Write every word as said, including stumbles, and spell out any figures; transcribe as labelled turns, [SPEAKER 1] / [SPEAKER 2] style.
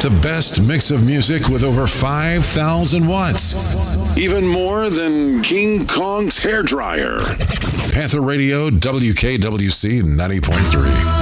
[SPEAKER 1] The best mix of music with over five thousand watts. Even more than King Kong's hairdryer. Panther Radio, W K W C ninety point three.